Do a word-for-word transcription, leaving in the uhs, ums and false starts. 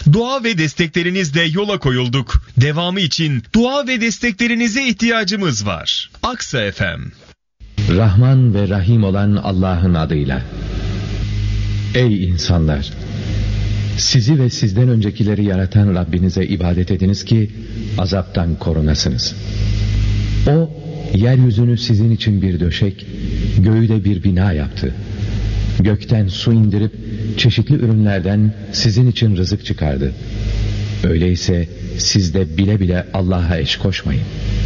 Dua ve desteklerinizle yola koyulduk. Devamı için dua ve desteklerinize ihtiyacımız var. Aksa F M. Rahman ve Rahim olan Allah'ın adıyla. Ey insanlar! Sizi ve sizden öncekileri yaratan Rabbinize ibadet ediniz ki azaptan korunasınız. O, yeryüzünü sizin için bir döşek, göğü de bir bina yaptı. Gökten su indirip çeşitli ürünlerden sizin için rızık çıkardı. Öyleyse siz de bile bile Allah'a eş koşmayın.